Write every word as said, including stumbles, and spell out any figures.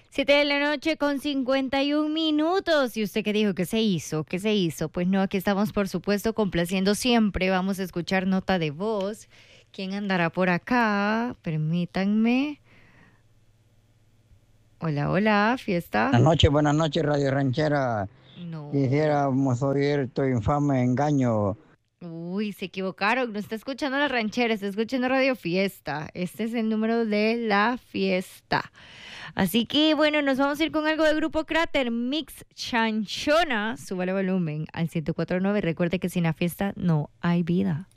Siete de la noche con cincuenta y un minutos. ¿Y usted qué dijo? ¿Qué se hizo? ¿Qué se hizo? Pues no, aquí estamos por supuesto complaciendo siempre. Vamos a escuchar nota de voz. ¿Quién andará por acá? Permítanme. Hola, hola, fiesta. Buenas noches, buenas noches, Radio Ranchera. No. Quisiéramos oír tu infame engaño. Uy, se equivocaron. No está escuchando la ranchera, está escuchando Radio Fiesta. Este es el número de la fiesta. Así que bueno, nos vamos a ir con algo de Grupo Cráter, Mix Chanchona. Súbale volumen al ciento cuatro punto nueve. Recuerde que sin la fiesta no hay vida.